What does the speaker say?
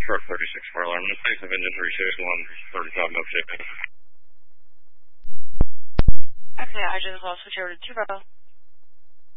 Truck 36 for alarm. In place of engine 361, 35 milkshake. Okay, I just will switch over to 2 Bravo.